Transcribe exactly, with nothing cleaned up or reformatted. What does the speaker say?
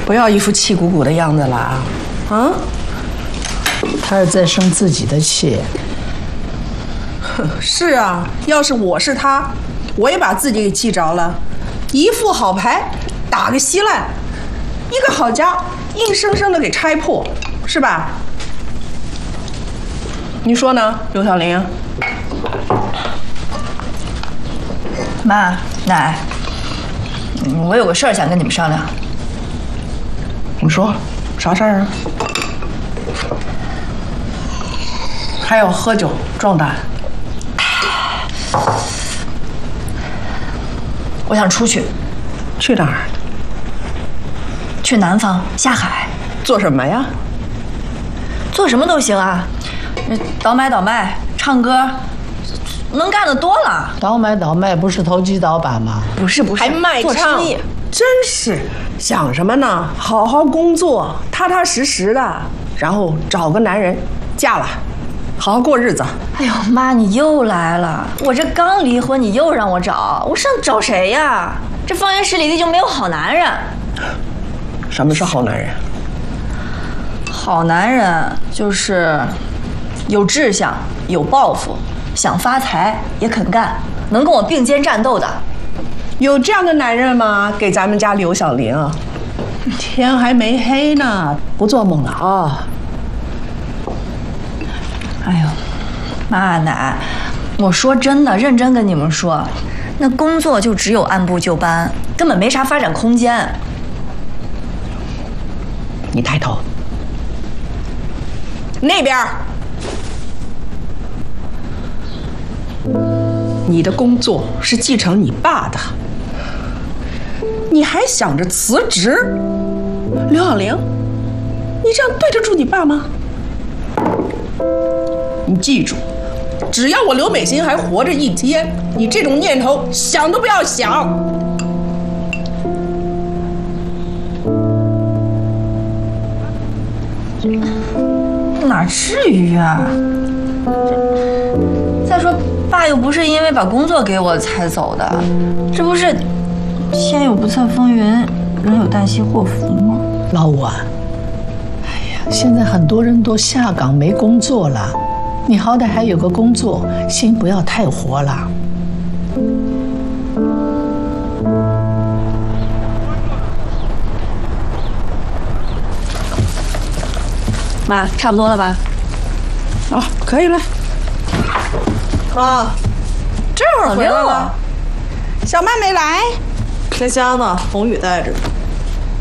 不要一副气鼓鼓的样子了啊！啊？ 他是在生自己的气。 是啊，要是我是他，我也把自己给气着了。一副好牌打个稀烂，一个好家硬生生的给拆破，是吧？你说呢，刘小玲？ 妈，奶，我有个事儿想跟你们商量。 你说啥事儿啊？还要喝酒壮胆？ 我想出去。 去哪儿？ 去南方下海。 做什么呀？ 做什么都行啊，倒买倒卖，唱歌，能干的多了。 倒买倒卖不是投机倒把吗？ 不是不是， 还卖做唱生意。 真是想什么呢？好好工作，踏踏实实的，然后找个男人，嫁了，好好过日子。 哎呦妈，你又来了！我这刚离婚，你又让我找，我上找谁呀？这方圆十里地就没有好男人。 什么是好男人？ 好男人就是有志向、有抱负、想发财也肯干，能跟我并肩战斗的。 有这样的男人吗？给咱们家刘小玲，天还没黑呢，不做梦了啊！ 哎呦，妈奶，我说真的，认真跟你们说，那工作就只有按部就班，根本没啥发展空间。 你抬头，那边，你的工作是继承你爸的，你还想着辞职？刘小玲，你这样对得住你爸吗？你记住，只要我刘美心还活着一天，你这种念头想都不要想。 哪至于啊？再说，爸又不是因为把工作给我才走的，这不是天有不测风云，人有旦夕祸福吗？ 老五啊，哎呀，现在很多人都下岗没工作了，你好歹还有个工作，心不要太活了。 妈，差不多了吧？ 啊，可以了。妈，这会儿回来了，小曼没来， 在家呢，红雨带着。